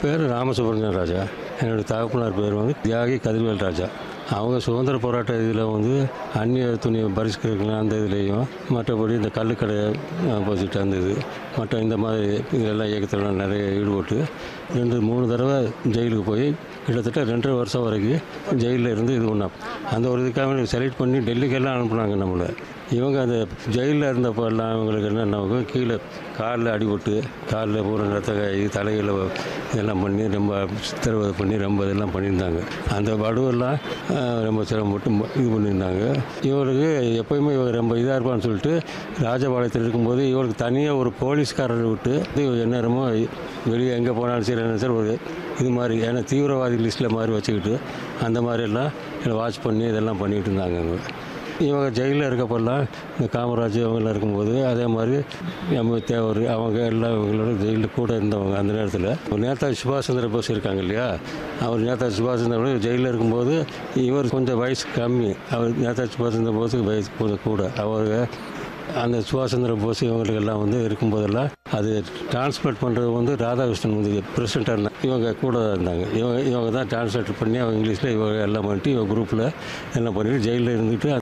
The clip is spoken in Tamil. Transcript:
பேர் ராமசுப்ரமணியன் ராஜா. என்னுடைய தகப்பனார் பேர் வந்து தியாகி கதிர்வேல் ராஜா. அவங்க சுதந்திர போராட்ட இதில் வந்து அந்நிய துணியை பரிஷ்கரிக்கலாம் அந்த இதுலேயும், மற்றபடி இந்த கள்ளுக்கடை ஆப்போசிட் அந்த இது மற்ற இந்த மாதிரி இதெல்லாம் இயக்கத்தில் நிறைய ஈடுபட்டு 2-3 தடவை ஜெயிலுக்கு போய் கிட்டத்தட்ட 2.5 வருஷம் வரைக்கும் ஜெயிலில் இருந்து இது பண்ணோம். அந்த ஒரு இதுக்காக செலக்ட் பண்ணி டெல்லிக்கெல்லாம் அனுப்புனாங்க நம்மளை. இவங்க அந்த ஜெயிலில் இருந்தப்போ எல்லாம் இவங்களுக்கு என்னென்ன கீழே காலில் அடிபட்டு காலில் பூரா ரத்த காய் தலையில் இதெல்லாம் பண்ணி ரொம்ப சித்திரவதை பண்ணி ரொம்ப இதெல்லாம் பண்ணியிருந்தாங்க. அந்த வடுவெல்லாம் ரொம்ப சிரமப்பட்டு இது பண்ணியிருந்தாங்க. இவருக்கு எப்போயுமே இவர் ரொம்ப இதாக இருப்பான்னு சொல்லிட்டு ராஜபாளையத்தில் இருக்கும்போது இவருக்கு தனியாக ஒரு போலீஸ்காரரை விட்டு எந்நேரமும் வெளியே எங்கே போனாலும் சரி என்ன சார் ஒரு இது மாதிரி ஏன்னா தீவிரவாதி லிஸ்ட்டில் மாதிரி வச்சுக்கிட்டு அந்த மாதிரியெல்லாம் வாட்ச் பண்ணி இதெல்லாம் பண்ணிகிட்டு இருந்தாங்க. இவங்க ஜெயிலில் இருக்கப்பெல்லாம் இந்த காமராஜ் அவங்களாம் இருக்கும்போது அதே மாதிரி நம்ம தேவர் அவங்க எல்லாம் இவங்களோட ஜெயிலில் கூட இருந்தவங்க. அந்த நேரத்தில் நேதாஜி சுபாஷ் சந்திர போஸ் இருக்காங்க இல்லையா, அவர் நேதாஜி சுபாஷ் சந்திர போஸ் ஜெயிலில் இருக்கும்போது இவர் கொஞ்சம் வயசு கம்மி, அவர் நேதாஜி சுபாஷ் சந்திர போஸுக்கு வயசு கொஞ்சம் கூட. அவங்க அந்த சுபாஷ் சந்திர போஸ் இவங்களுக்கெல்லாம் வந்து இருக்கும்போதெல்லாம் அது டிரான்ஸ்லேட் பண்ணுறது வந்து ராதாகிருஷ்ணன் வந்து பிரசிடெண்ட்டாக இருந்தாங்க. இவங்க கூட இருந்தாங்க. இவங்க தான் டிரான்ஸ்லேட் பண்ணி அவங்க இங்கிலீஷில் இவங்க எல்லாம் பண்ணிட்டு இவங்க குரூப்பில் எல்லாம் பண்ணிவிட்டு ஜெயிலில் இருந்துட்டு